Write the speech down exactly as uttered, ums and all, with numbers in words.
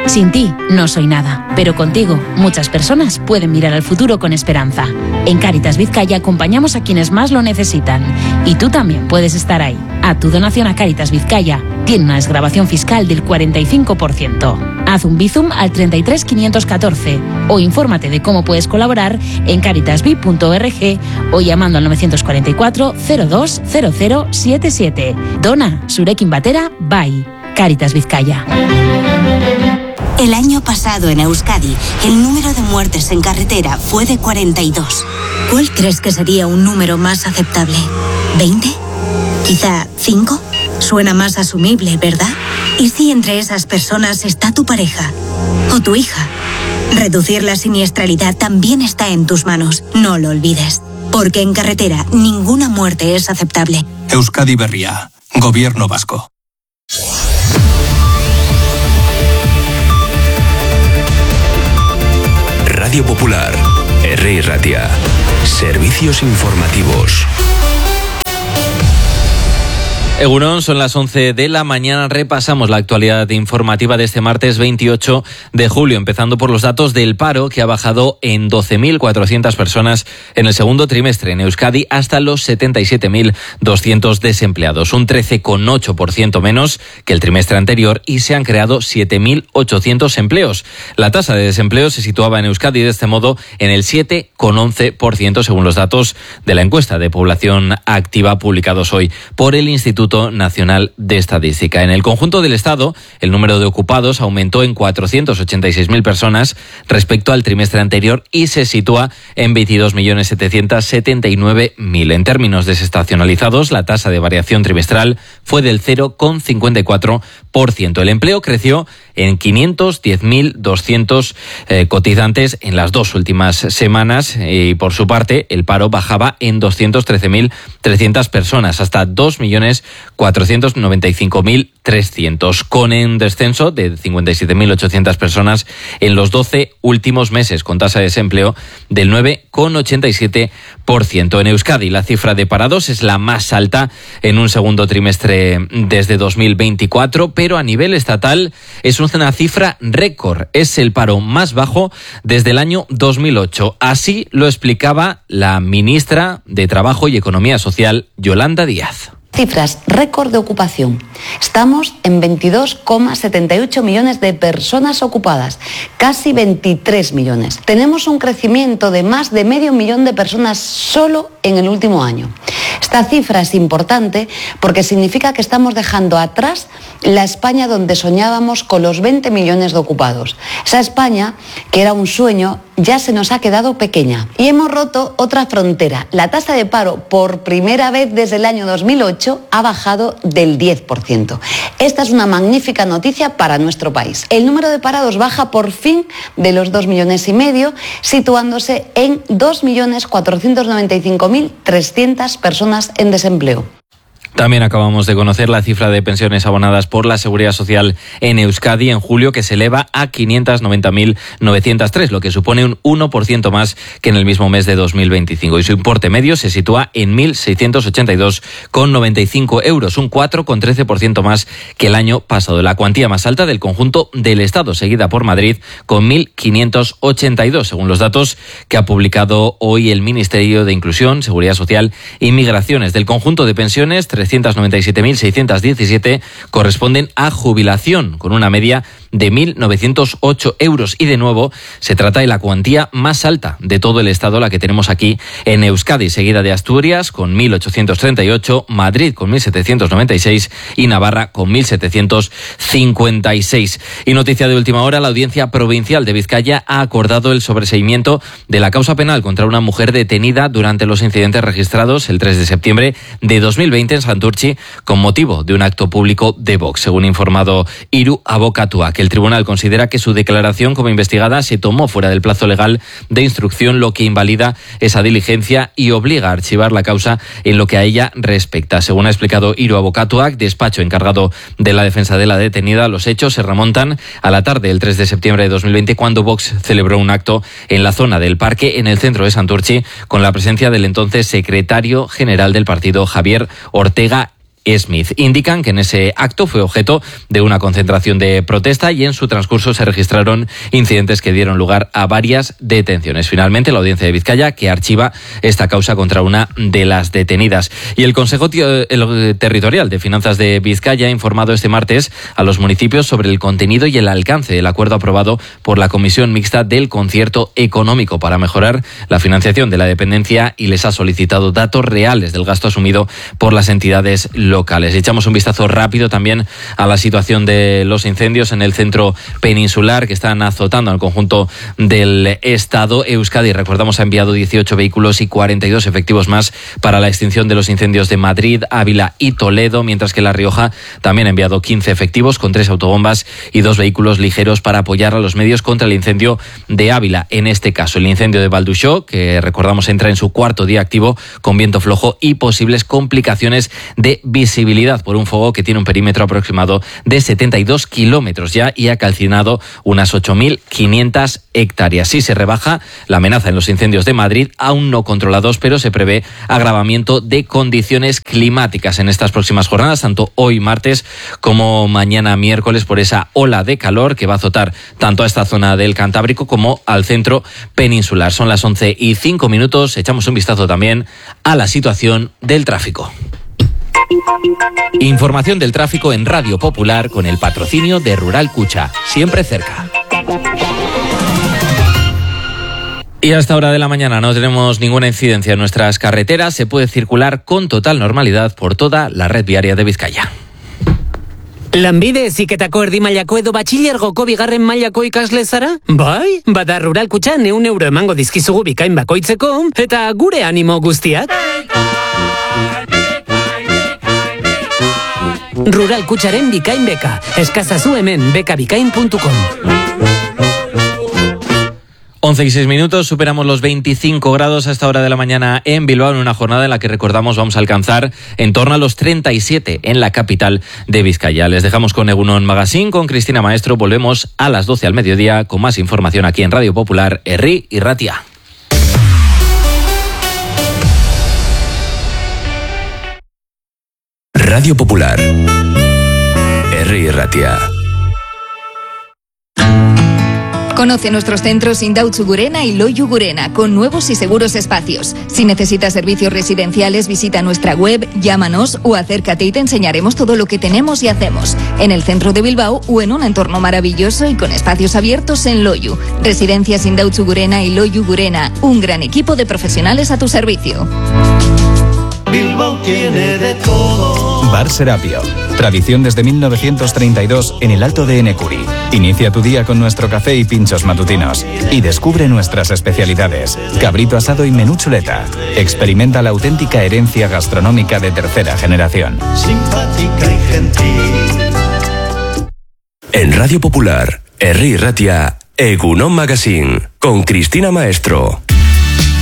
Sin ti, no soy nada, pero contigo, muchas personas pueden mirar al futuro con esperanza. En Cáritas Vizcaya acompañamos a quienes más lo necesitan. Y tú también puedes estar ahí. A tu donación a Cáritas Vizcaya tiene una desgravación fiscal del cuarenta y cinco por ciento. Haz un Bizum al treinta y tres quinientos catorce o infórmate de cómo puedes colaborar en caritasvi punto org o llamando al novecientos cuarenta y cuatro cero dos cero cero siete siete. Dona, Surekin Batera, Bai. Cáritas Vizcaya. El año pasado en Euskadi, el número de muertes en carretera fue de cuarenta y dos. ¿Cuál crees que sería un número más aceptable? ¿veinte? ¿Quizá cinco? Suena más asumible, ¿verdad? ¿Y si entre esas personas está tu pareja o tu hija? Reducir la siniestralidad también está en tus manos, no lo olvides. Porque en carretera ninguna muerte es aceptable. Euskadi Berria, Gobierno Vasco. Radio Popular, R. Ratia. Servicios informativos. Egunon, son las once de la mañana. Repasamos la actualidad informativa de este martes veintiocho de julio, empezando por los datos del paro, que ha bajado en doce mil cuatrocientas personas en el segundo trimestre en Euskadi hasta los setenta y siete mil doscientos desempleados, un trece coma ocho por ciento menos que el trimestre anterior, y se han creado siete mil ochocientos empleos. La tasa de desempleo se situaba en Euskadi de este modo en el siete coma once por ciento según los datos de la encuesta de población activa publicados hoy por el Instituto Nacional de Estadística. En el conjunto del Estado, el número de ocupados aumentó en cuatrocientos ochenta y seis mil personas respecto al trimestre anterior y se sitúa en veintidós millones setecientos setenta y nueve mil. En términos desestacionalizados, la tasa de variación trimestral fue del cero coma cincuenta y cuatro por ciento. El empleo creció en quinientos diez mil doscientos eh, cotizantes en las dos últimas semanas y, por su parte, el paro bajaba en doscientos trece mil trescientas personas hasta dos millones cuatrocientos noventa y cinco mil trescientos, con un descenso de cincuenta y siete mil ochocientas personas en los doce últimos meses, con tasa de desempleo del nueve coma ochenta y siete por ciento. En Euskadi, la cifra de parados es la más alta en un segundo trimestre desde dos mil veinticuatro, pero a nivel estatal es una cifra récord. Es el paro más bajo desde el año dos mil ocho. Así lo explicaba la ministra de Trabajo y Economía Social, Yolanda Díaz. Cifras récord de ocupación. Estamos en veintidós coma setenta y ocho millones de personas ocupadas, casi veintitrés millones. Tenemos un crecimiento de más de medio millón de personas solo en el último año. Esta cifra es importante porque significa que estamos dejando atrás la España donde soñábamos con los veinte millones de ocupados. Esa España, que era un sueño, ya se nos ha quedado pequeña. Y hemos roto otra frontera. La tasa de paro, por primera vez desde el año dos mil ocho, ha bajado del diez por ciento. Esta es una magnífica noticia para nuestro país. El número de parados baja por fin de los dos millones y medio, situándose en dos millones cuatrocientos noventa y cinco mil trescientas personas en desempleo. También acabamos de conocer la cifra de pensiones abonadas por la Seguridad Social en Euskadi en julio, que se eleva a quinientos noventa mil novecientos tres, lo que supone un uno por ciento más que en el mismo mes de dos mil veinticinco. Y su importe medio se sitúa en mil seiscientos ochenta y dos coma noventa y cinco euros, un cuatro coma trece por ciento más que el año pasado. La cuantía más alta del conjunto del Estado, seguida por Madrid con mil quinientos ochenta y dos, según los datos que ha publicado hoy el Ministerio de Inclusión, Seguridad Social y Migraciones. Del conjunto de pensiones, trescientos noventa y siete mil seiscientos diecisiete corresponden a jubilación, con una media de mil novecientos ocho euros. Y de nuevo, se trata de la cuantía más alta de todo el Estado, la que tenemos aquí en Euskadi, seguida de Asturias con mil ochocientos treinta y ocho, Madrid con mil setecientos noventa y seis y Navarra con mil setecientos cincuenta y seis. Y noticia de última hora, la Audiencia Provincial de Vizcaya ha acordado el sobreseimiento de la causa penal contra una mujer detenida durante los incidentes registrados el tres de septiembre de dos mil veinte en Santurtzi con motivo de un acto público de Vox, según informado Hiru Abokatua, que el tribunal considera que su declaración como investigada se tomó fuera del plazo legal de instrucción, lo que invalida esa diligencia y obliga a archivar la causa en lo que a ella respecta. Según ha explicado Hiru Abokatua, despacho encargado de la defensa de la detenida, los hechos se remontan a la tarde del tres de septiembre de dos mil veinte, cuando Vox celebró un acto en la zona del Parque, en el centro de Santurtzi, con la presencia del entonces secretario general del partido, Javier Ortega Smith. Indican que en ese acto fue objeto de una concentración de protesta y en su transcurso se registraron incidentes que dieron lugar a varias detenciones. Finalmente, la Audiencia de Vizcaya que archiva esta causa contra una de las detenidas. Y el Consejo Territorial de Finanzas de Vizcaya ha informado este martes a los municipios sobre el contenido y el alcance del acuerdo aprobado por la Comisión Mixta del Concierto Económico para mejorar la financiación de la dependencia y les ha solicitado datos reales del gasto asumido por las entidades locales. Echamos un vistazo rápido también a la situación de los incendios en el centro peninsular que están azotando al conjunto del Estado. Euskadi, recordamos, ha enviado dieciocho vehículos y cuarenta y dos efectivos más para la extinción de los incendios de Madrid, Ávila y Toledo, mientras que La Rioja también ha enviado quince efectivos con tres autobombas y dos vehículos ligeros para apoyar a los medios contra el incendio de Ávila. En este caso, el incendio de Valduxó, que recordamos entra en su cuarto día activo con viento flojo y posibles complicaciones de visibilidad por un fuego que tiene un perímetro aproximado de setenta y dos kilómetros ya y ha calcinado unas ocho mil quinientas hectáreas. Sí se rebaja la amenaza en los incendios de Madrid, aún no controlados, pero se prevé agravamiento de condiciones climáticas en estas próximas jornadas, tanto hoy martes como mañana miércoles, por esa ola de calor que va a azotar tanto a esta zona del Cantábrico como al centro peninsular. Son las once y cinco minutos. Echamos un vistazo también a la situación del tráfico. Información del tráfico en Radio Popular con el patrocinio de Rural Cucha, siempre cerca. Y a esta hora de la mañana no tenemos ninguna incidencia en nuestras carreteras. Se puede circular con total normalidad por toda la red viaria de Vizcaya. Lanbide heziketako erdi mailako edo batxilergoko bigarren mailako ikasle zara? Bai, bada Rural Kutxan ehun euro emango dizkizugu bikain bakoitzeko, eta gure animo guztiak. Rural Kutxaren bikain beka. Eskazazu hemen bekabikain puntu com. once y seis minutos, superamos los veinticinco grados a esta hora de la mañana en Bilbao, en una jornada en la que recordamos vamos a alcanzar en torno a los treinta y siete en la capital de Vizcaya. Les dejamos con Egunon Magazine, con Cristina Maestro. Volvemos a las doce al mediodía con más información aquí en Radio Popular, Herri y Ratia. Radio Popular, Herri y Ratia. Conoce nuestros centros Indautxu Gurena y Loiu Gurena, con nuevos y seguros espacios. Si necesitas servicios residenciales, visita nuestra web, llámanos o acércate y te enseñaremos todo lo que tenemos y hacemos. En el centro de Bilbao o en un entorno maravilloso y con espacios abiertos en Loiu. Residencias Indautxu Gurena y Loiu Gurena, un gran equipo de profesionales a tu servicio. Bilbao tiene de todo. Bar Serapio. Tradición desde mil novecientos treinta y dos en el Alto de Enecuri. Inicia tu día con nuestro café y pinchos matutinos. Y descubre nuestras especialidades. Cabrito asado y menú chuleta. Experimenta la auténtica herencia gastronómica de tercera generación. Simpática y gentil. En Radio Popular, Herri y Ratia, Egunon Magazine, con Cristina Maestro.